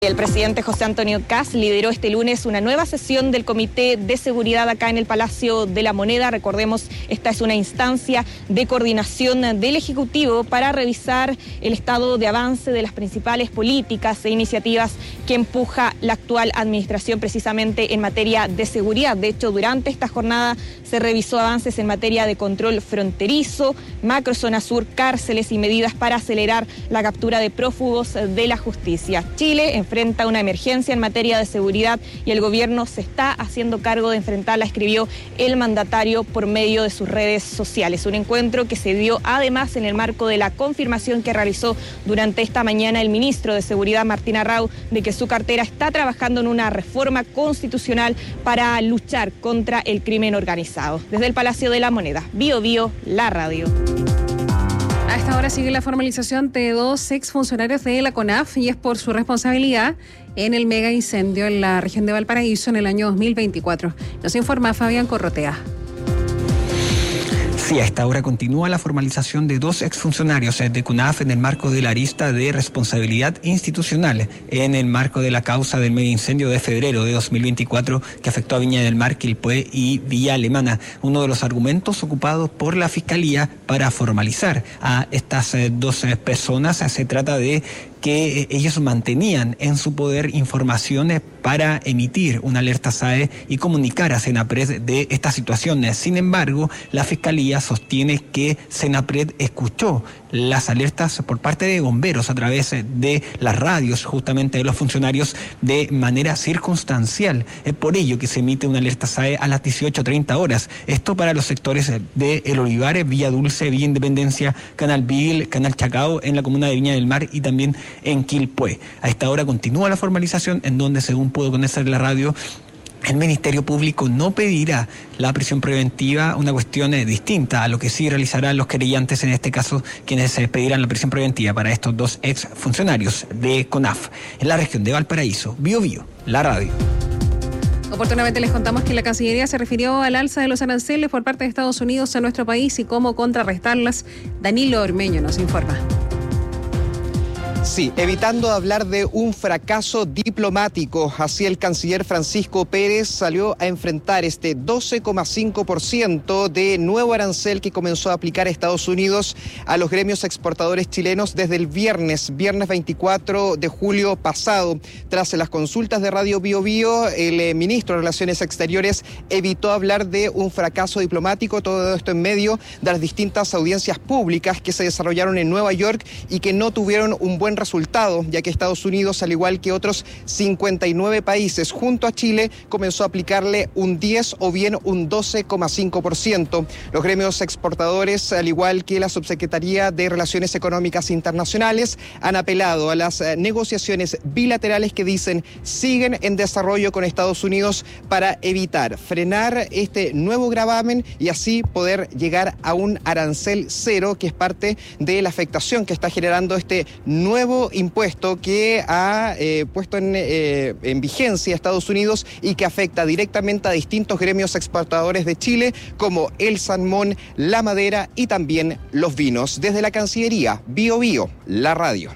El presidente José Antonio Kast lideró este lunes una nueva sesión del Comité de Seguridad acá en el Palacio de la Moneda. Recordemos, esta es una instancia de coordinación del Ejecutivo para revisar el estado de avance de las principales políticas e iniciativas que empuja la actual administración precisamente en materia de seguridad. De hecho, durante esta jornada se revisó avances en materia de control fronterizo, macrozona sur, cárceles y medidas para acelerar la captura de prófugos de la justicia. Chile enfrenta una emergencia en materia de seguridad y el gobierno se está haciendo cargo de enfrentarla, escribió el mandatario por medio de sus redes sociales. Un encuentro que se dio además en el marco de la confirmación que realizó durante esta mañana el ministro de Seguridad, Martín Arrau, de que su cartera está trabajando en una reforma constitucional para luchar contra el crimen organizado. Desde el Palacio de la Moneda, Bio Bio, la radio. A esta hora sigue la formalización de dos exfuncionarios de la CONAF y es por su responsabilidad en el mega incendio en la región de Valparaíso en el año 2024. Nos informa Fabián Corrotea. Sí, a esta hora continúa la formalización de dos exfuncionarios de CONAF en el marco de la arista de responsabilidad institucional en el marco de la causa del mega incendio de febrero de 2024 que afectó a Viña del Mar, Quilpué y Villa Alemana. Uno de los argumentos ocupados por la Fiscalía para formalizar a estas dos personas se trata de que ellos mantenían en su poder informaciones para emitir una alerta SAE y comunicar a Senapred de estas situaciones. Sin embargo, la Fiscalía sostiene que Senapred escuchó las alertas por parte de bomberos a través de las radios justamente de los funcionarios de manera circunstancial. Es por ello que se emite una alerta SAE a las 18:30 horas. Esto para los sectores de El Olivares, Villa Dulce, Villa Independencia, Canal Vil, Canal Chacao en la comuna de Viña del Mar y también en Quilpué. A esta hora continúa la formalización en donde, según puedo conocer la radio, el Ministerio Público no pedirá la prisión preventiva, una cuestión distinta a lo que sí realizarán los querellantes, en este caso quienes pedirán la prisión preventiva para estos dos exfuncionarios de CONAF en la región de Valparaíso. Bio Bio, la radio. Oportunamente les contamos que la Cancillería se refirió al alza de los aranceles por parte de Estados Unidos a nuestro país y cómo contrarrestarlas. Danilo Ormeño nos informa. Sí, evitando hablar de un fracaso diplomático, así el canciller Francisco Pérez salió a enfrentar este 12,5% de nuevo arancel que comenzó a aplicar Estados Unidos a los gremios exportadores chilenos desde el viernes 24 de julio pasado. Tras las consultas de Radio Bio Bio, el ministro de Relaciones Exteriores evitó hablar de un fracaso diplomático, todo esto en medio de las distintas audiencias públicas que se desarrollaron en Nueva York y que no tuvieron un buen resultado, ya que Estados Unidos, al igual que otros 59 países junto a Chile, comenzó a aplicarle un 10 o bien un 12,5%. Los gremios exportadores, al igual que la Subsecretaría de Relaciones Económicas Internacionales, han apelado a las negociaciones bilaterales que dicen siguen en desarrollo con Estados Unidos para evitar frenar este nuevo gravamen y así poder llegar a un arancel cero, que es parte de la afectación que está generando este nuevo impuesto que ha puesto en vigencia Estados Unidos y que afecta directamente a distintos gremios exportadores de Chile, como el salmón, la madera y también los vinos. Desde la Cancillería, Bio Bio, la radio.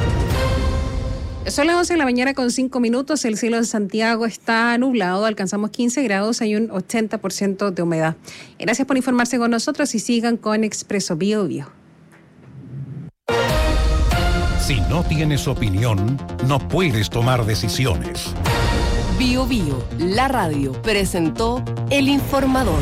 Son las 11 de la mañana con 5 minutos. El cielo en Santiago está nublado, alcanzamos 15 grados, hay un 80% de humedad. Gracias por informarse con nosotros y sigan con Expreso Bio Bio. Si no tienes opinión, no puedes tomar decisiones. Bio Bio, la radio, presentó El Informador.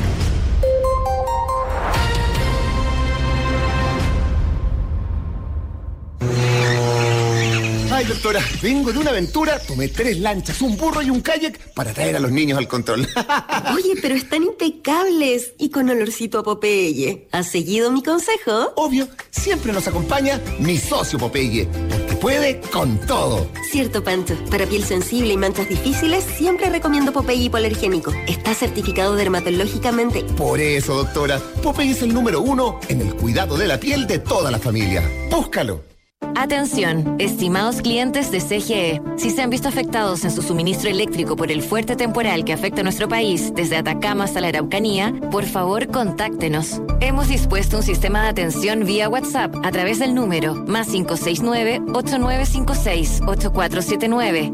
Ay, doctora, vengo de una aventura, tomé 3 lanchas, un burro y un kayak para traer a los niños al control. Oye, pero están impecables y con olorcito a Popeye. ¿Has seguido mi consejo? Obvio, siempre nos acompaña mi socio Popeye, porque puede con todo. Cierto, Pancho. Para piel sensible y manchas difíciles, siempre recomiendo Popeye hipoalergénico. Está certificado dermatológicamente. Por eso, doctora, Popeye es el número 1 en el cuidado de la piel de toda la familia. Búscalo. Atención, estimados clientes de CGE. Si se han visto afectados en su suministro eléctrico por el fuerte temporal que afecta a nuestro país, desde Atacama hasta la Araucanía, por favor contáctenos. Hemos dispuesto un sistema de atención vía WhatsApp a través del número +569-8956-8479.